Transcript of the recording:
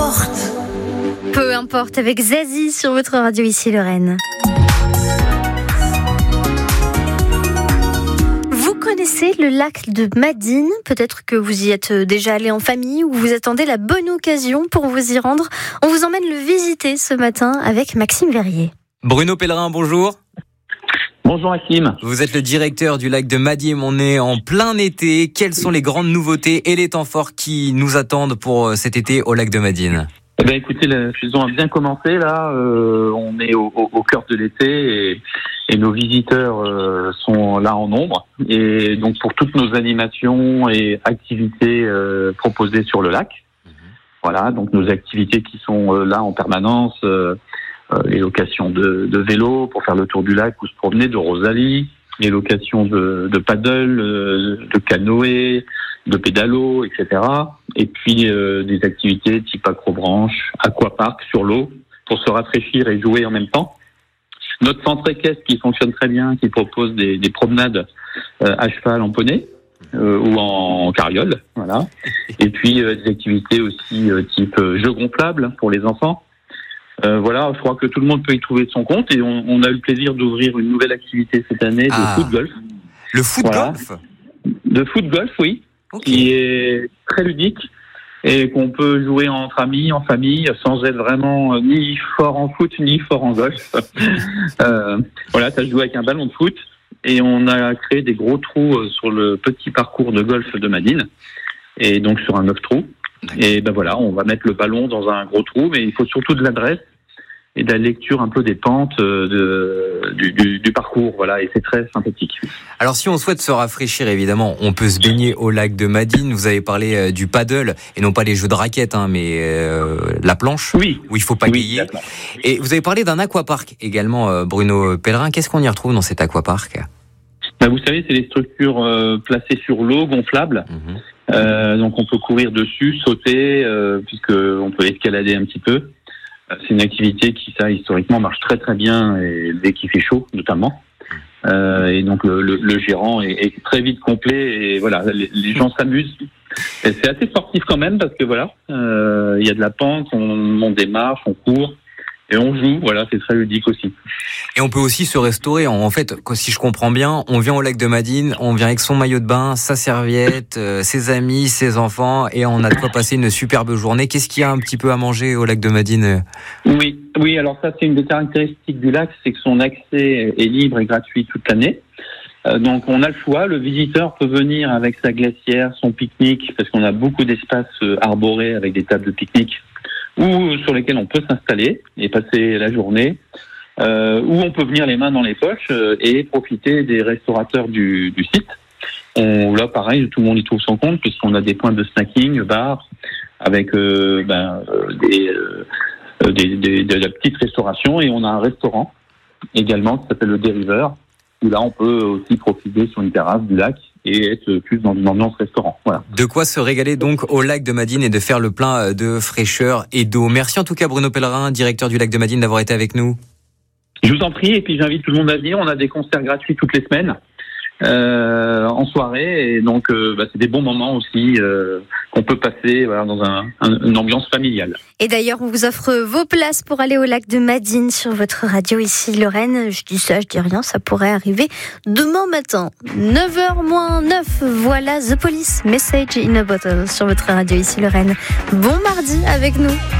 Peu importe, avec Zazie sur votre radio ici Lorraine. Vous connaissez le lac de Madine? Peut-être que vous y êtes déjà allé en famille ou vous attendez la bonne occasion pour vous y rendre. On vous emmène le visiter ce matin avec Maxime Verrier. Bruno Pellerin, bonjour. Bonjour Hakim. Vous êtes le directeur du lac de Madine. On est en plein été. Quelles sont les grandes nouveautés et les temps forts qui nous attendent pour cet été au lac de Madine? Eh bien, écoutez, la saison a bien commencé là. On est au cœur de l'été et nos visiteurs sont là en nombre. Et donc pour toutes nos animations et activités proposées sur le lac. Voilà, donc nos activités qui sont là en permanence. Les locations de vélo pour faire le tour du lac ou se promener, de Rosalie, les locations de paddle, de canoë, de pédalo, etc. Et puis des activités type acrobranche, aquapark sur l'eau pour se rafraîchir et jouer en même temps. Notre centre équestre qui fonctionne très bien, qui propose des promenades à cheval en poney ou en carriole, voilà. Et puis des activités aussi type jeux gonflables pour les enfants. Voilà, je crois que tout le monde peut y trouver de son compte et on a eu le plaisir d'ouvrir une nouvelle activité cette année de foot golf. Le foot golf ? De foot golf, oui, okay. Qui est très ludique et qu'on peut jouer entre amis, en famille, sans être vraiment ni fort en foot ni fort en golf. Voilà, ça se joue avec un ballon de foot et on a créé des gros trous sur le petit parcours de golf de Madine et donc sur un 9 trous. Et ben voilà, on va mettre le ballon dans un gros trou, mais il faut surtout de l'adresse et de la lecture un peu des pentes du parcours, voilà, et c'est très sympathique. Alors si on souhaite se rafraîchir, évidemment, on peut se baigner au lac de Madine. Vous avez parlé du paddle, et non pas les jeux de raquettes, mais la planche, oui, où il faut pagayer. Oui, et vous avez parlé d'un aquapark également, Bruno Pellerin. Qu'est-ce qu'on y retrouve dans cet aquapark ? Ben, vous savez, c'est des structures placées sur l'eau, gonflables. Donc on peut courir dessus, sauter, puisqu'on peut escalader un petit peu. C'est une activité qui, ça, historiquement, marche très très bien, et dès qu'il fait chaud, notamment. Et donc le gérant est très vite complet, et voilà, les gens s'amusent. Et c'est assez sportif quand même, parce que voilà, il y a de la pente, on monte des marches, on court. Et on joue, voilà, c'est très ludique aussi. Et on peut aussi se restaurer. En fait, si je comprends bien, on vient au lac de Madine, on vient avec son maillot de bain, sa serviette, ses amis, ses enfants, et on a de quoi passer une superbe journée. Qu'est-ce qu'il y a un petit peu à manger au lac de Madine ? Oui, alors ça, c'est une des caractéristiques du lac, c'est que son accès est libre et gratuit toute l'année. Donc on a le choix, le visiteur peut venir avec sa glacière, son pique-nique, parce qu'on a beaucoup d'espaces arborés avec des tables de pique-nique, ou sur lesquels on peut s'installer et passer la journée, ou on peut venir les mains dans les poches et profiter des restaurateurs du site. Là, pareil, tout le monde y trouve son compte, puisqu'on a des points de snacking, bars, avec de la petite restauration, et on a un restaurant également qui s'appelle le Dériveur, où là on peut aussi profiter sur une terrasse du lac et être plus dans une ambiance restaurant. Voilà. De quoi se régaler donc au lac de Madine et de faire le plein de fraîcheur et d'eau. Merci en tout cas Bruno Pellerin, directeur du lac de Madine, d'avoir été avec nous. Je vous en prie, et puis j'invite tout le monde à venir. On a des concerts gratuits toutes les semaines en soirée, et donc c'est des bons moments aussi qu'on peut passer dans une ambiance familiale. Et d'ailleurs, on vous offre vos places pour aller au lac de Madine sur votre radio ici Lorraine. Je dis ça, je dis rien, ça pourrait arriver demain matin. 9h-9, voilà The Police, Message in a Bottle sur votre radio ici Lorraine. Bon mardi avec nous.